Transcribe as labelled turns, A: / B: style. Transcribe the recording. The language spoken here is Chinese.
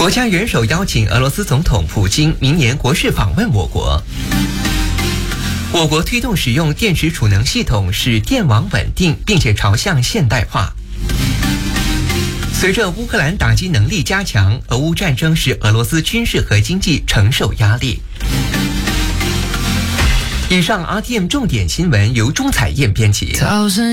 A: 国家元首邀请俄罗斯总统普京明年国事访问我国。我国推动使用电池储能系统，使电网稳定，并且朝向现代化。随着乌克兰打击能力加强，俄乌战争使俄罗斯军事和经济承受压力。以上 RTM 重点新闻由钟彩燕编辑。